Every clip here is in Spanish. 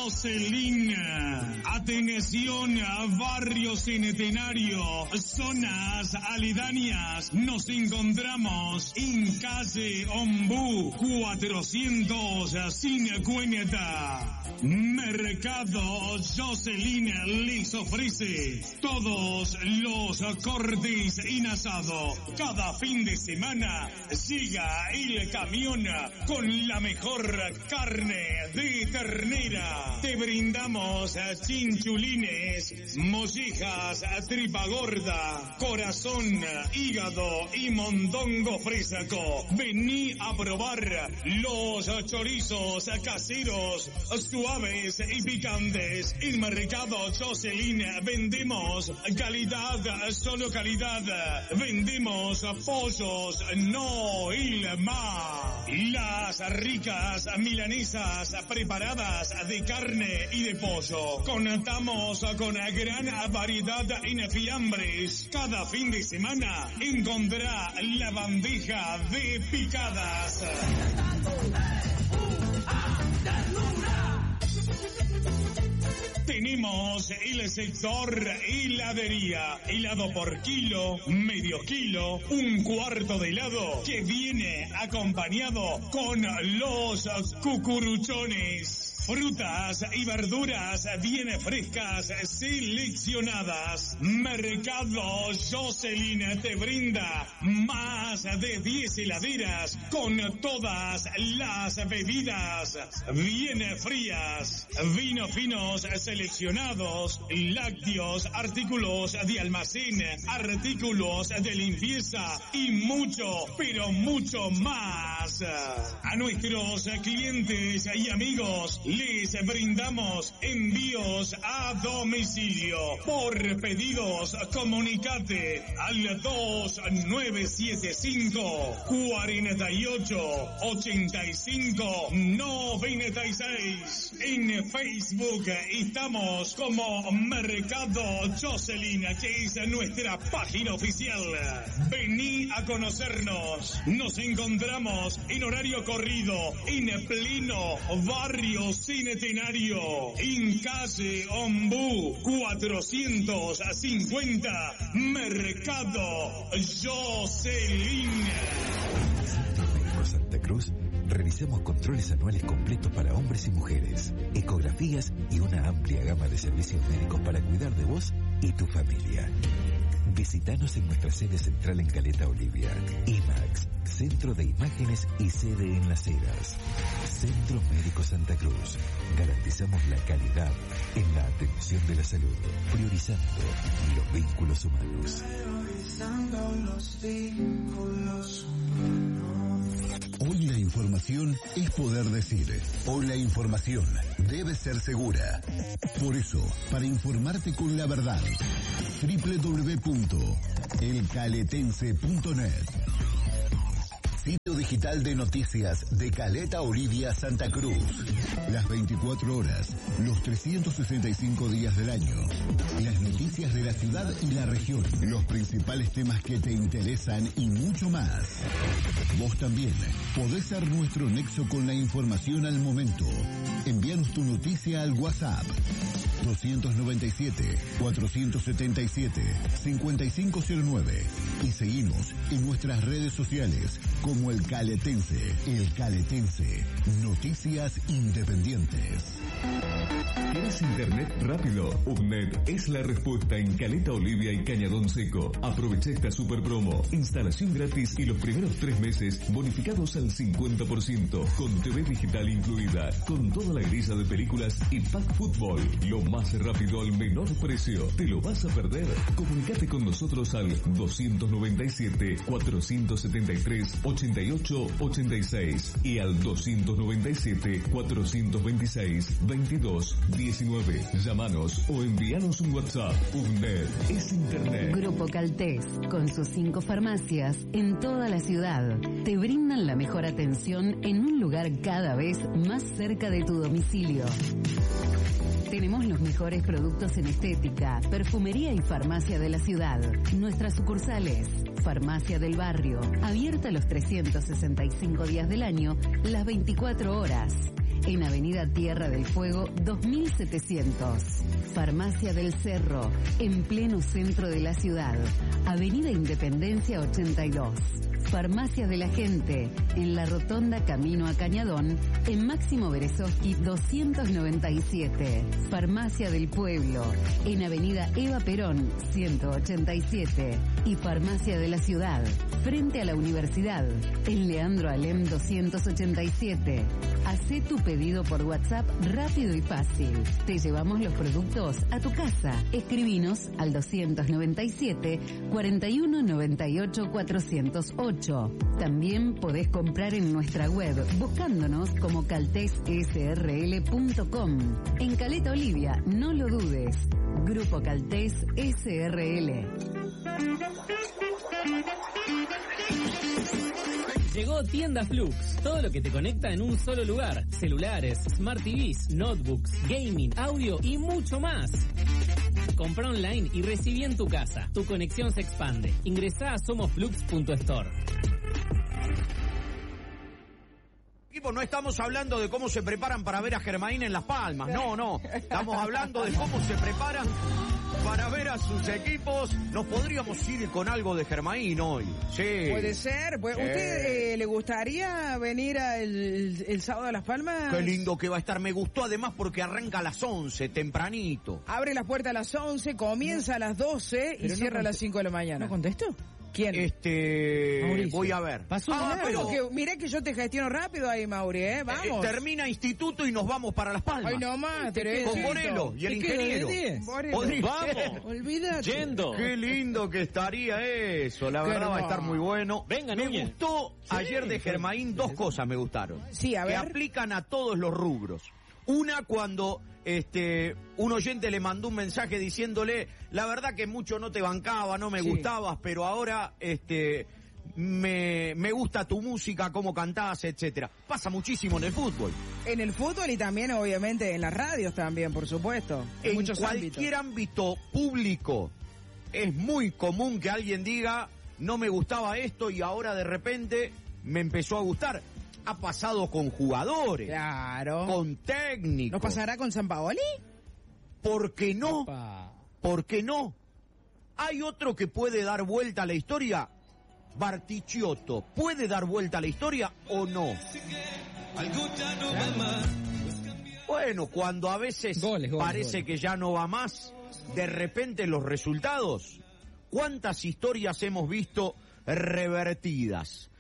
Jocelyn. Atención, barrio Centenario, zonas aledañas. Nos encontramos en calle Ombú 450. Mercado Jocelyn les ofrece todos los cortes en asado. Cada fin de semana llega el camión con la mejor carne de ternera. Te brindamos chinchulines, mollejas, tripa gorda, corazón, hígado y mondongo fresco. Vení a probar los chorizos caseros, suaves y picantes. En Mercado Jocelyn vendemos calidad, solo calidad. Vendemos pollos, no Ilma. Las ricas milanesas preparadas de carne y de pollo. Contamos con gran variedad en fiambres. Cada fin de semana encontrará la bandeja de picadas. Tenemos el sector heladería, helado por kilo, medio kilo, un cuarto de helado que viene acompañado con los cucuruchones. Frutas y verduras bien frescas, seleccionadas. Mercado Jocelyn te brinda más de 10 heladeras con todas las bebidas bien frías. Vinos finos seleccionados, lácteos, artículos de almacén, artículos de limpieza y mucho, pero mucho más. A nuestros clientes y amigos les brindamos envíos a domicilio. Por pedidos, comunicate al 2975 48 85 96. En Facebook estamos como Mercado Jocelyn, que es nuestra página oficial. Vení a conocernos. Nos encontramos en horario corrido, en pleno barrio Centenario, en calle Ombú 450, Mercado Jocelyn. Centro Médico Santa Cruz, realizamos controles anuales completos para hombres y mujeres, ecografías y una amplia gama de servicios médicos para cuidar de vos y tu familia. Visítanos en nuestra sede central en Caleta Olivia. IMAX, Centro de Imágenes y sede en Las Heras. Centro Médico Santa Cruz. Garantizamos la calidad en la atención de la salud, priorizando los vínculos humanos. Priorizando los vínculos humanos. Hoy la información es poder decir. Hoy la información debe ser segura. Por eso, para informarte con la verdad, www.elcaletense.net, sitio digital de noticias de Caleta Olivia, Santa Cruz. Las 24 horas, los 365 días del año. Las noticias de la ciudad y la región. Los principales temas que te interesan y mucho más. Vos también podés ser nuestro nexo con la información al momento. Envíanos tu noticia al WhatsApp 297-477-5509 y seguinos en nuestras redes sociales como El Caletense. El Caletense, noticias independientes. ¿Quieres internet rápido? UPNET es la respuesta en Caleta Olivia y Cañadón Seco. Aprovecha esta super promo. Instalación gratis y los primeros 3 meses bonificados al 50%. Con TV digital incluida. Con toda la grilla de películas y pack fútbol. Lo más rápido al menor precio. ¿Te lo vas a perder? Comunicate con nosotros al 297-473-8886 y al 297-426-2219. Llámanos o envíanos un WhatsApp. UNED es Internet. Grupo Caltés, con sus 5 farmacias en toda la ciudad, te brindan la mejor atención en un lugar cada vez más cerca de tu domicilio. Tenemos los mejores productos en estética, perfumería y farmacia de la ciudad. Nuestras sucursales: Farmacia del Barrio, abierta los 365 días del año, las 24 horas. en Avenida Tierra del Fuego 2700. Farmacia del Cerro, en pleno centro de la ciudad, Avenida Independencia 82. Farmacia de la Gente, en la Rotonda Camino a Cañadón, en Máximo Berezovsky 297. Farmacia del Pueblo, en Avenida Eva Perón 187. Y Farmacia de la Ciudad, frente a la Universidad, en Leandro Alem 287. Hacé tu pedido por WhatsApp rápido y fácil. Te llevamos los productos a tu casa. Escribinos al 297 41 98 408. También podés comprar en nuestra web buscándonos como caltessrl.com. En Caleta Olivia, no lo dudes. Grupo Caltés SRL. Llegó Tienda Flux, todo lo que te conecta en un solo lugar. Celulares, Smart TVs, notebooks, gaming, audio y mucho más. Compra online y recibí en tu casa. Tu conexión se expande. Ingresá a somosflux.store. No estamos hablando de cómo se preparan para ver a Germain en Las Palmas, no. Estamos hablando de cómo se preparan para ver a sus equipos. Nos podríamos ir con algo de Germain hoy. Sí. Puede ser. ¿Usted le gustaría venir el sábado a Las Palmas? Qué lindo que va a estar. Me gustó además porque arranca a las 11, tempranito. Abre las puertas a las 11, comienza a las 12 y cierra a las 5 de la mañana. ¿No contesto? ¿Quién? Mauricio. Voy a ver. Pasó pero que mirá que yo te gestiono rápido ahí, Mauri, vamos. Termina instituto y nos vamos para Las Palmas. Ay, no más, Teresa. Con Morelo y el ingeniero. Vamos. Olvídate. Yendo. Qué lindo que estaría eso. La verdad va a estar muy bueno. Venga, me Núñez. gustó ayer de Germain dos cosas me gustaron. Sí, a ver. Que aplican a todos los rubros. Una, cuando un oyente le mandó un mensaje diciéndole, la verdad que mucho no te bancaba, no me gustabas, pero ahora me gusta tu música, cómo cantás, etcétera. Pasa muchísimo en el fútbol. En el fútbol y también, obviamente, en las radios también, por supuesto. En muchos cualquier ámbito público es muy común que alguien diga, no me gustaba esto y ahora de repente me empezó a gustar. Ha pasado con jugadores, claro, con técnicos. ¿No pasará con Sampaoli? ¿Por qué no? Opa. ¿Por qué no? ¿Hay otro que puede dar vuelta a la historia? Bartichotto, ¿puede dar vuelta a la historia o no? Bueno, cuando a veces parece que ya no va más, de repente los resultados, ¿cuántas historias hemos visto revertidas?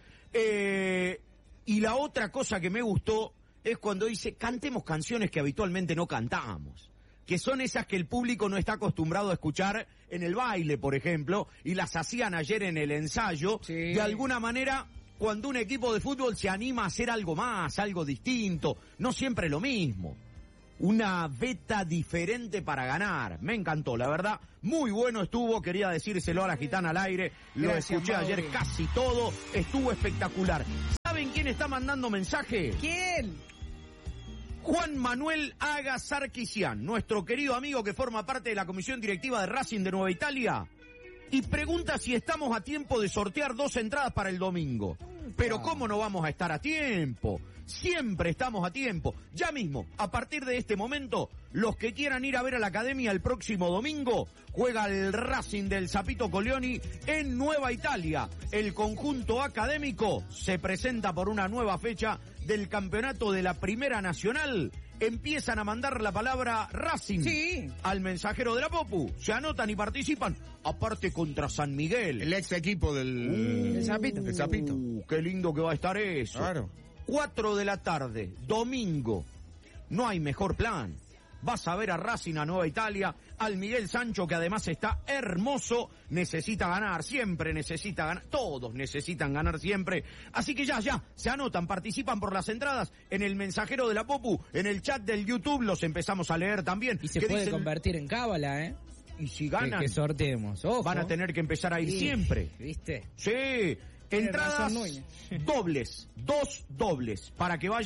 Y la otra cosa que me gustó es cuando dice, cantemos canciones que habitualmente no cantamos, que son esas que el público no está acostumbrado a escuchar en el baile, por ejemplo, y las hacían ayer en el ensayo. Sí. De alguna manera, cuando un equipo de fútbol se anima a hacer algo más, algo distinto, no siempre lo mismo. Una beta diferente para ganar. Me encantó, la verdad. Muy bueno estuvo, quería decírselo a la gitana al aire. Lo escuché ayer casi todo. Estuvo espectacular. ¿Saben quién está mandando mensaje? ¿Quién? Juan Manuel Aga Sarkisian, nuestro querido amigo que forma parte de la comisión directiva de Racing de Nueva Italia. Y pregunta si estamos a tiempo de sortear 2 entradas para el domingo. Pero ¿cómo no vamos a estar a tiempo? Siempre estamos a tiempo. Ya mismo, a partir de este momento, los que quieran ir a ver a la academia el próximo domingo, juega el Racing del Sapito Colioni en Nueva Italia. El conjunto académico se presenta por una nueva fecha del campeonato de la Primera Nacional. Empiezan a mandar la palabra Racing al mensajero de la Popu. Se anotan y participan. Aparte contra San Miguel. El ex equipo del Sapito. El Sapito. Qué lindo que va a estar eso. Claro. 4 de la tarde, domingo. No hay mejor plan. Vas a ver a Racing a Nueva Italia, al Miguel Sancho, que además está hermoso, necesita ganar, siempre necesita ganar, todos necesitan ganar siempre. Así que ya, se anotan, participan por las entradas en el mensajero de la Popu, en el chat del YouTube, los empezamos a leer también. Y se puede convertir en cábala, ¿eh? Y si ganan, que sorteemos, ojo. Van a tener que empezar a ir siempre. ¿Viste? Sí. Entradas dobles, 2 dobles, para que vayan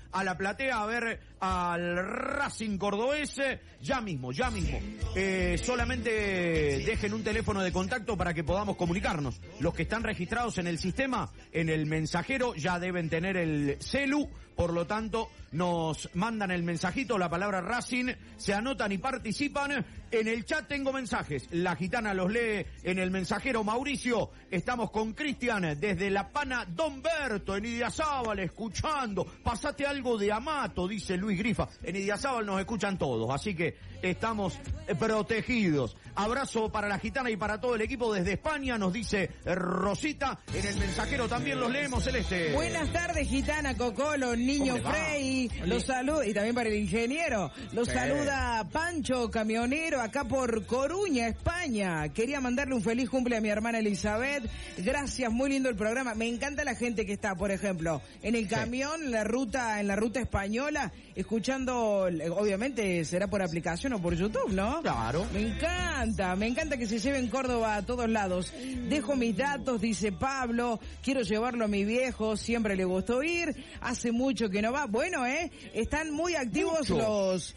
a la platea a ver al Racing cordobés. Ya mismo. Solamente dejen un teléfono de contacto para que podamos comunicarnos. Los que están registrados en el sistema, en el mensajero, ya deben tener el celu. Por lo tanto, nos mandan el mensajito, la palabra Racing, se anotan y participan. En el chat tengo mensajes. La gitana los lee en el mensajero. Mauricio, estamos con Cristian desde La Pana, Don Berto, en Idiazábal, escuchando. Pasate algo de Amato, dice Luis Grifa. En Idiazábal nos escuchan todos, así que estamos protegidos. Abrazo para la gitana y para todo el equipo desde España, nos dice Rosita. En el mensajero también los leemos, Celeste. Buenas tardes, gitana, Cocolo, niño Frey, los saluda, y también para el ingeniero, los saluda Pancho, camionero, acá por Coruña, España. Quería mandarle un feliz cumple a mi hermana Elizabeth. Gracias, muy lindo el programa. Me encanta la gente que está, por ejemplo, en el camión, en la ruta española, escuchando, obviamente será por aplicación o por YouTube, ¿no? Claro. Me encanta que se lleven Córdoba a todos lados. Dejo mis datos, dice Pablo, quiero llevarlo a mi viejo, siempre le gustó ir, hace mucho que no va. Bueno, están muy activos los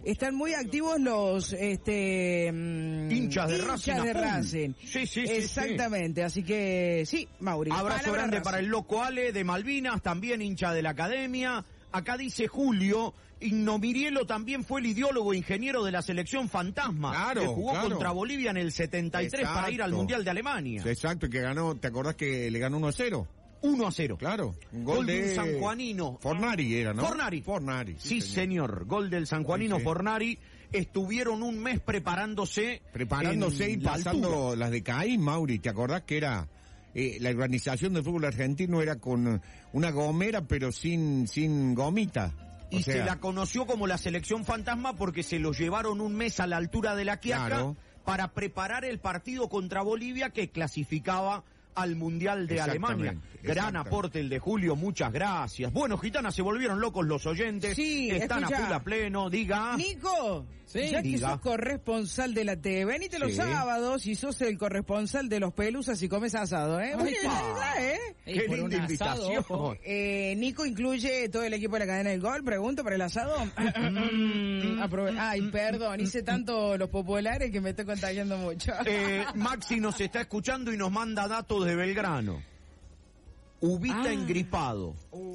hinchas de Racing. Sí. Exactamente, así que sí, Mauri. Abrazo grande para el loco Ale de Malvinas, también hincha de la academia. Acá dice Julio, Ignomirielo también fue el ideólogo ingeniero de la selección Fantasma, claro, que jugó contra Bolivia en el 73 para ir al Mundial de Alemania. Exacto, que ganó, ¿te acordás que le ganó 1-0? 1-0. Claro. Un gol del sanjuanino. Fornari era, ¿no? Fornari. Sí, señor. Gol del sanjuanino Fornari. Estuvieron un mes preparándose y pasando las de Caín, Mauri. ¿Te acordás que era la organización del fútbol argentino era con una gomera pero sin gomita? Y se la conoció como la selección Fantasma porque se lo llevaron un mes a la altura de la Quiaca para preparar el partido contra Bolivia que clasificaba al Mundial de Alemania. Gran aporte el de Julio, muchas gracias. Bueno, gitana, se volvieron locos los oyentes. Sí, están a full a pleno, diga. Nico, ya que sos corresponsal de la TV, venite los sábados y sos el corresponsal de los Pelusas y comes asado, ¿eh? Qué linda invitación. Nico incluye todo el equipo de la cadena del gol, pregunto para el asado. Ay, perdón, hice tanto los populares que me estoy contagiando mucho. Maxi nos está escuchando y nos manda datos de Belgrano. Ubita engripado.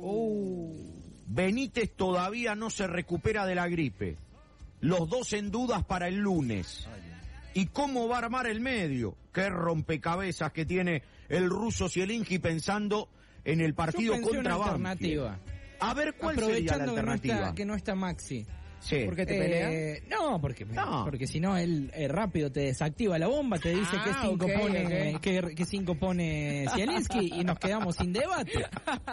Benítez todavía no se recupera de la gripe. Los dos en dudas para el lunes. ¿Y cómo va a armar el medio? Qué rompecabezas que tiene el ruso Zielinski pensando en el partido contra Banfield. A ver, ¿cuál sería la alternativa? Que no está Maxi. Sí. ¿Por qué te pelea? Porque si no, él rápido te desactiva la bomba, te dice que 5 pone Zielinski y nos quedamos sin debate.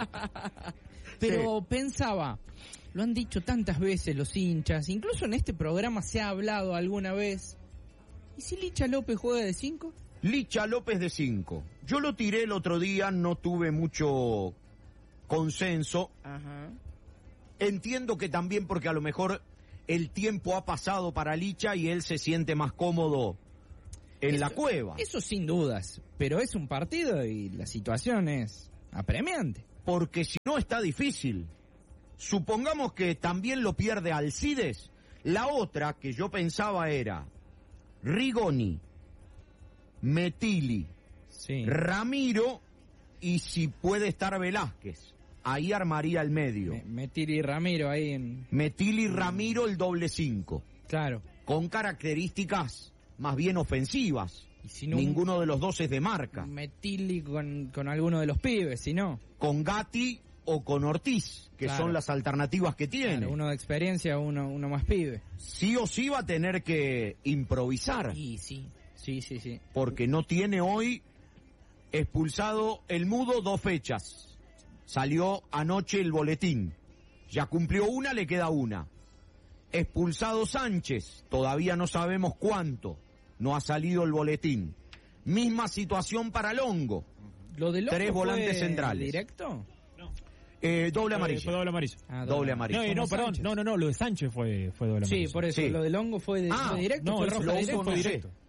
Pero pensaba, lo han dicho tantas veces los hinchas, incluso en este programa se ha hablado alguna vez. ¿Y si Licha López juega de 5? Licha López de 5. Yo lo tiré el otro día, no tuve mucho consenso. Ajá. Entiendo que también porque a lo mejor el tiempo ha pasado para Licha y él se siente más cómodo en la cueva. Eso sin dudas, pero es un partido y la situación es apremiante. Porque si no está difícil. Supongamos que también lo pierde Alcides. La otra que yo pensaba era Rigoni, Metilli, Ramiro y si puede estar Velázquez. Ahí armaría el medio. Metilli y Ramiro ahí en... Metilli y Ramiro el doble 5. Claro. Con características más bien ofensivas. Y si no, ninguno de los dos es de marca. Metilli con alguno de los pibes, si no. Con Gatti o con Ortiz, que son las alternativas que tiene. Claro, uno de experiencia, uno más pibe. Sí o sí va a tener que improvisar. Sí. Porque no tiene hoy expulsado el Mudo 2 fechas. Salió anoche el boletín. Ya cumplió una, le queda una. Expulsado Sánchez, todavía no sabemos cuánto. No ha salido el boletín. Misma situación para Longo. ¿Lo de Longo 3 volantes centrales. ¿Directo? No. Doble amarillo. Fue doble amarillo. Doble amarillo. Perdón. No, lo de Sánchez fue doble amarillo. Sí, por eso. Lo de Longo fue directo. No, fue roja fue directo.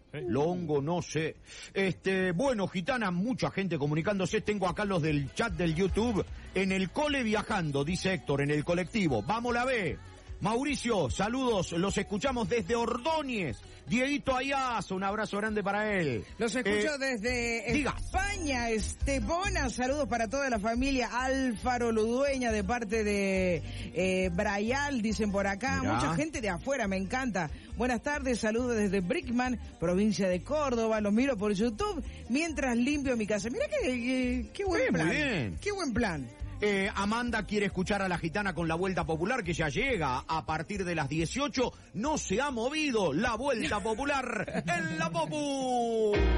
Longo, no sé. Bueno, Gitana, mucha gente comunicándose. Tengo acá los del chat del YouTube. En el cole viajando, dice Héctor, en el colectivo. Vamos la B. Mauricio, saludos, los escuchamos desde Ordóñez. Dieguito Ayazo, un abrazo grande para él. Los escucho desde España, Estepona, saludos para toda la familia Alfaro Ludueña de parte de Brayal, dicen por acá. Mirá. Mucha gente de afuera, me encanta. Buenas tardes, saludos desde Brickman, provincia de Córdoba, los miro por YouTube mientras limpio mi casa. Mira qué buen plan. Muy bien. Qué buen plan. Amanda quiere escuchar a la Gitana con la Vuelta Popular, que ya llega a partir de las 18. No se ha movido la Vuelta Popular en la Popu.